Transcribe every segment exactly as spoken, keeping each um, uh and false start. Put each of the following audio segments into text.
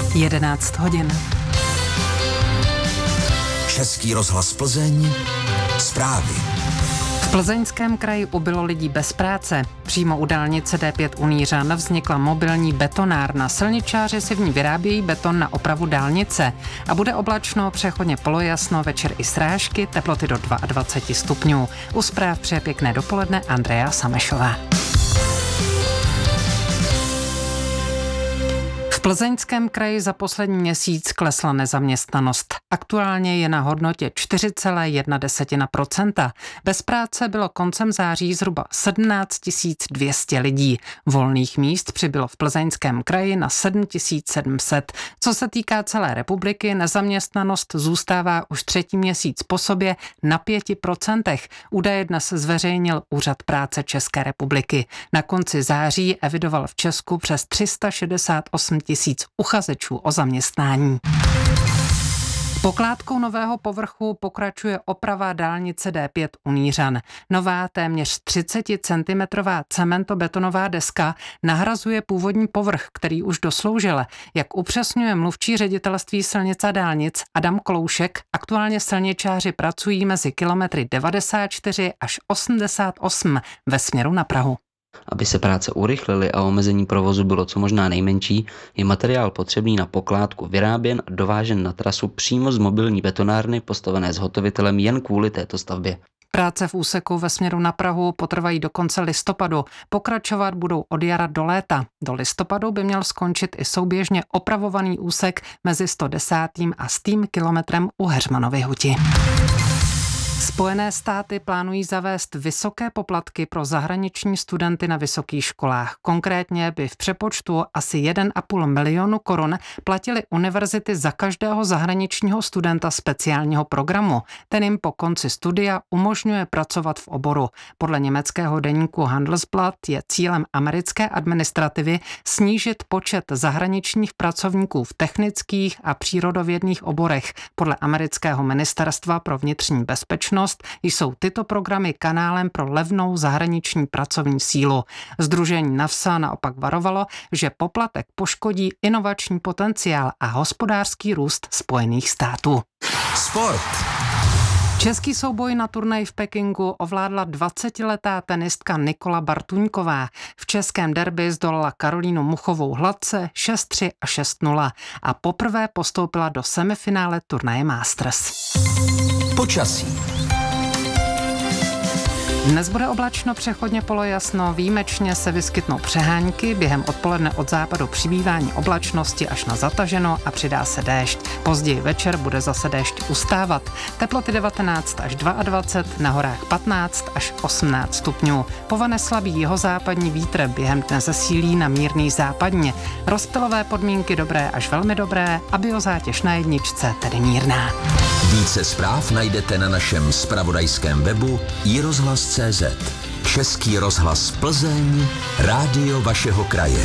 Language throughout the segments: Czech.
jedenáct hodin. Český rozhlas Plzeň, zprávy. V Plzeňském kraji ubylo lidí bez práce. Přímo u dálnice D pět u Nířan vznikla mobilní betonárna. Silničáři si v ní vyrábějí beton na opravu dálnice. A bude oblačno, přechodně polojasno, večer i srážky, teploty do dvacet dva stupňů. U zpráv přeje pěkné dopoledne Andrea Samešová. V Plzeňském kraji za poslední měsíc klesla nezaměstnanost. Aktuálně je na hodnotě čtyři celá jedna procenta. Bez práce bylo koncem září zhruba sedmnáct tisíc dvě stě lidí. Volných míst přibylo v Plzeňském kraji na sedm tisíc sedm set. Co se týká celé republiky, nezaměstnanost zůstává už třetí měsíc po sobě na pěti procentech. Údaje dnes zveřejnil Úřad práce České republiky. Na konci září evidoval v Česku přes tři sta šedesát osm tisíc uchazečů o zaměstnání. Pokládkou nového povrchu pokračuje oprava dálnice D pět u Nířan. Nová téměř třicet centimetrů cementobetonová deska nahrazuje původní povrch, který už dosloužil. Jak upřesňuje mluvčí ředitelství silnic a dálnic Adam Kloušek, aktuálně silničáři pracují mezi kilometry devadesát čtyři až osmdesát osm ve směru na Prahu. Aby se práce urychlily a omezení provozu bylo co možná nejmenší, je materiál potřebný na pokládku vyráběn a dovážen na trasu přímo z mobilní betonárny postavené zhotovitelem jen kvůli této stavbě. Práce v úseku ve směru na Prahu potrvají do konce listopadu. Pokračovat budou od jara do léta. Do listopadu by měl skončit i souběžně opravovaný úsek mezi sto desátým a stým kilometrem u Heřmanovy Huti. Spojené státy plánují zavést vysoké poplatky pro zahraniční studenty na vysokých školách. Konkrétně by v přepočtu asi jeden a půl milionu korun platily univerzity za každého zahraničního studenta speciálního programu. Ten jim po konci studia umožňuje pracovat v oboru. Podle německého deníku Handelsblatt je cílem americké administrativy snížit počet zahraničních pracovníků v technických a přírodovědných oborech. Podle amerického ministerstva pro vnitřní bezpečnost jsou tyto programy kanálem pro levnou zahraniční pracovní sílu. Sdružení NAFSA naopak varovalo, že poplatek poškodí inovační potenciál a hospodářský růst Spojených států. Sport. Český souboj na turnaji v Pekingu ovládla dvacetiletá tenistka Nikola Bartuňková. V českém derby zdolala Karolínu Muchovou hladce šest tři a šest nula a poprvé postoupila do semifinále turnaje Masters. Počasí. Dnes bude oblačno, přechodně polojasno, výjimečně se vyskytnou přehánky, během odpoledne od západu přibývání oblačnosti až na zataženo a přidá se déšť. Později večer bude zase déšť ustávat. Teploty devatenáct až dvacet dva, na horách patnáct až osmnáct stupňů. Povane slabý jihozápadní vítr, během dne zesílí na mírný západně. Rozptylové podmínky dobré až velmi dobré a biozátěž na jedničce tedy mírná. Více zpráv najdete na našem zpravodajském webu i rozhlas tečka cé zet. Český rozhlas Plzeň, rádio vašeho kraje.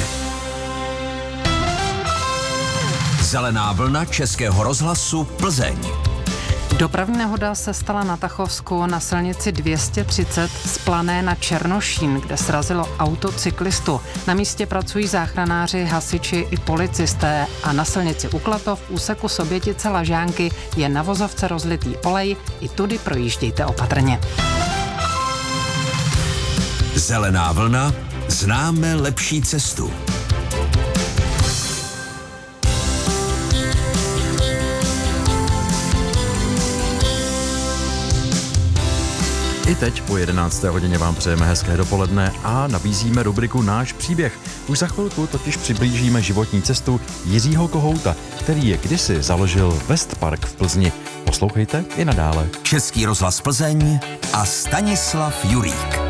Zelená vlna Českého rozhlasu Plzeň. Dopravní nehoda se stala na Tachovsku na silnici dvě stě třicet z Plané na Černošín, kde srazilo auto cyklistu. Na místě pracují záchranáři, hasiči i policisté a na silnici u Klatov v úseku Sobětice Lažánky je na vozovce rozlitý olej, i tudy projíždějte opatrně. Zelená vlna, známe lepší cestu. I teď po jedenácté hodině vám přejeme hezké dopoledne a nabízíme rubriku Náš příběh. Už za chvilku totiž přiblížíme životní cestu Jiřího Kohouta, který je kdysi založil Westpark v Plzni. Poslouchejte i nadále. Český rozhlas Plzeň a Stanislav Jurík.